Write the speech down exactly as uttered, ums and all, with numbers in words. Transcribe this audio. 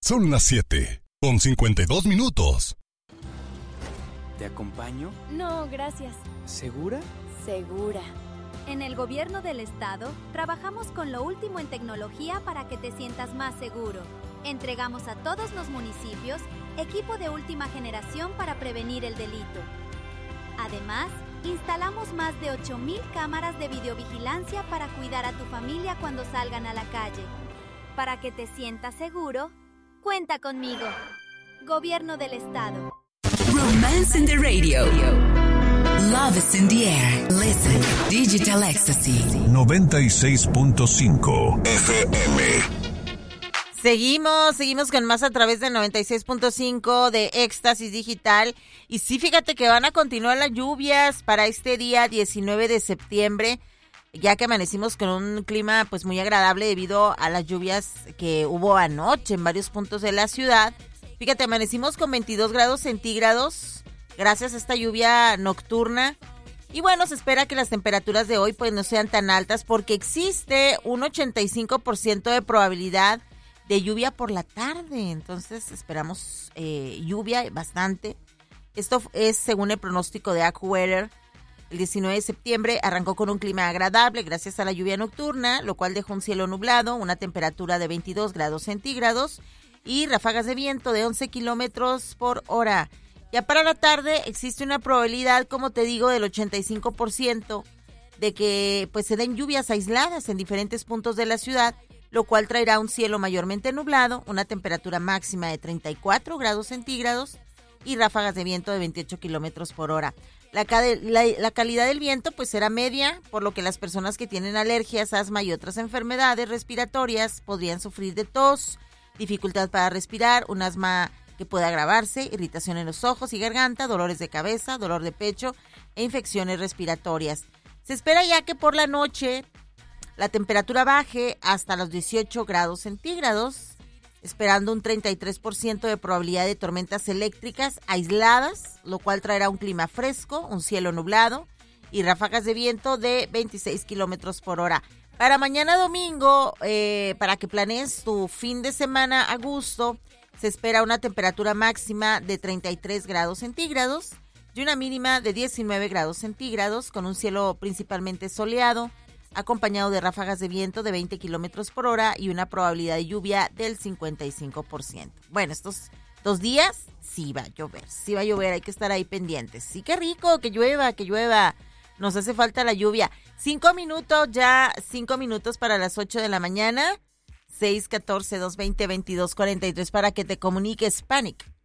Son las siete, con cincuenta y dos minutos. ¿Te acompaño? No, gracias. ¿Segura? Segura. En el gobierno del estado, trabajamos con lo último en tecnología para que te sientas más seguro. Entregamos a todos los municipios equipo de última generación para prevenir el delito. Además, instalamos más de ocho mil cámaras de videovigilancia para cuidar a tu familia cuando salgan a la calle. Para que te sientas seguro, cuenta conmigo. Gobierno del estado. Romance in the radio. Love is in the air. Listen, Digital Ecstasy. noventa y seis punto cinco F M. Seguimos, seguimos con más a través del noventa y seis punto cinco de Éxtasis Digital. Y sí, fíjate que van a continuar las lluvias para este día diecinueve de septiembre, ya que amanecimos con un clima pues muy agradable debido a las lluvias que hubo anoche en varios puntos de la ciudad. Fíjate, amanecimos con veintidós grados centígrados gracias a esta lluvia nocturna. Y bueno, se espera que las temperaturas de hoy pues no sean tan altas porque existe un ochenta y cinco por ciento de probabilidad de lluvia por la tarde. Entonces esperamos eh, lluvia bastante. Esto es según el pronóstico de AccuWeather. El diecinueve de septiembre arrancó con un clima agradable gracias a la lluvia nocturna, lo cual dejó un cielo nublado, una temperatura de veintidós grados centígrados y ráfagas de viento de once kilómetros por hora. Ya para la tarde existe una probabilidad, como te digo, del ochenta y cinco por ciento de que pues se den lluvias aisladas en diferentes puntos de la ciudad, lo cual traerá un cielo mayormente nublado, una temperatura máxima de treinta y cuatro grados centígrados y ráfagas de viento de veintiocho kilómetros por hora. La, la, la calidad del viento pues será media, por lo que las personas que tienen alergias, asma y otras enfermedades respiratorias podrían sufrir de tos, dificultad para respirar, un asma que puede agravarse, irritación en los ojos y garganta, dolores de cabeza, dolor de pecho e infecciones respiratorias. Se espera ya que por la noche la temperatura baje hasta los dieciocho grados centígrados, esperando un treinta y tres por ciento de probabilidad de tormentas eléctricas aisladas, lo cual traerá un clima fresco, un cielo nublado y ráfagas de viento de veintiséis kilómetros por hora. Para mañana domingo, eh, para que planees tu fin de semana a gusto, se espera una temperatura máxima de treinta y tres grados centígrados y una mínima de diecinueve grados centígrados, con un cielo principalmente soleado, acompañado de ráfagas de viento de veinte kilómetros por hora y una probabilidad de lluvia del cincuenta y cinco por ciento. Bueno, estos dos días sí va a llover, sí va a llover, hay que estar ahí pendientes. Sí, qué rico, que llueva, que llueva, nos hace falta la lluvia. Cinco minutos, ya cinco minutos para las ocho de la mañana, seis catorce, dos veinte, veintidós cuarenta y tres para que te comuniques, Panic